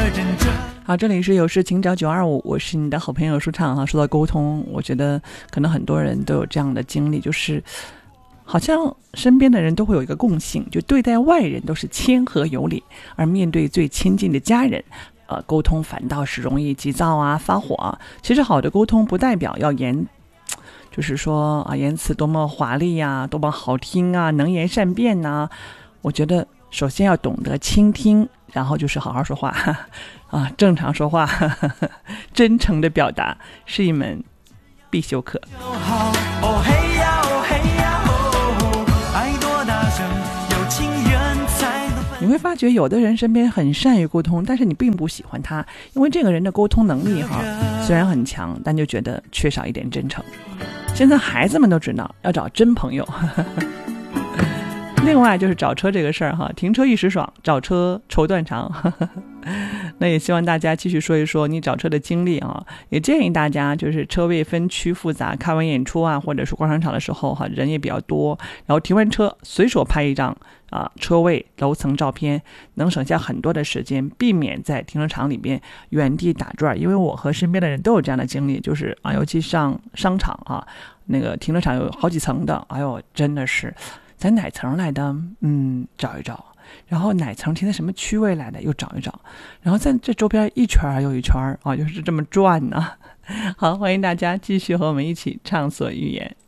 好，这里是有事请找925，我是你的好朋友舒畅哈。说到沟通，我觉得可能很多人都有这样的经历，就是好像身边的人都会有一个共性，就对待外人都是谦和有礼，而面对最亲近的家人，沟通反倒是容易急躁啊、发火啊。其实好的沟通不代表要就是说啊言辞多么华丽啊、多么好听啊、能言善辩啊。我觉得首先要懂得倾听，然后就是好好说话啊，正常说话真诚的表达是一门必修课。你会发觉有的人身边很善于沟通，但是你并不喜欢他，因为这个人的沟通能力虽然很强，但就觉得缺少一点真诚。现在孩子们都知道要找真朋友另外就是找车这个事儿停车一时爽，找车愁断肠那也希望大家继续说一说你找车的经历也建议大家就是车位分区复杂，看完演出啊或者是逛商场的时候人也比较多，然后停完车随手拍一张车位楼层照片，能省下很多的时间，避免在停车场里边原地打转。因为我和身边的人都有这样的经历，就是尤其上商场那个停车场有好几层的，哎呦真的是在哪层来的找一找，然后哪层停在什么区位来的又找一找，然后在这周边一圈又一圈就是这么转呢。好，欢迎大家继续和我们一起畅所欲言。